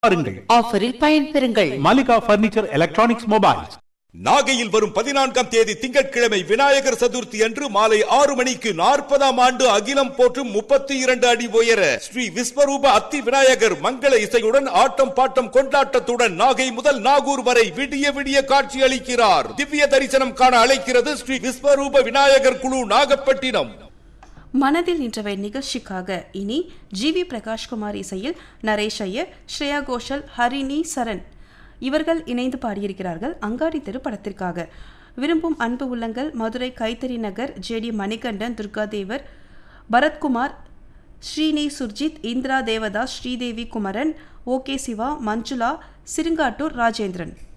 ஆஃபரில் பயன்பெறுங்கள். Mallika furniture electronics mobiles. நாகையில் வரும் 14ஆம் தேதி திங்கட்கிழமை விநாயகர் சதுர்த்தி அன்று மாலை 6 மணிக்கு 40ஆம் ஆண்டு அகிலம் போற்றும் 32 அடி உயர ஸ்ரீ விஸ்வரூப அத்தி விநாயகர் மங்கள இசையுடன் ஆட்டம் பாட்டம் கொண்டாட்டத்துடன் நாகை முதல் நாகூர் வரை விடிய விடிய காட்சி அளிக்கிறார். திவ்ய தரிசனம் காண அழைக்கிறது ஸ்ரீ விஸ்வரூப விநாயகர் குழு நாகப்பட்டினம். மனதில் நின்றவை நிகழ்ச்சிக்காக இனி ஜிவி பிரகாஷ்குமார் இசையில் நரேஷ் ஐயர், ஸ்ரேயா கோஷல், ஹரிணி சரண் இவர்கள் இணைந்து பாடியிருக்கிறார்கள் அங்காடி தெரு படத்திற்காக. விரும்பும் அன்பு உள்ளங்கள் மதுரை கைத்தறி நகர் ஜேடி மணிகண்டன், துர்காதேவர், பரத்குமார், ஸ்ரீனி சுர்ஜித், இந்திரா தேவதாஸ், ஸ்ரீதேவி குமரன், ஓகே சிவா, மஞ்சுளா, சிறுங்காட்டூர் ராஜேந்திரன்.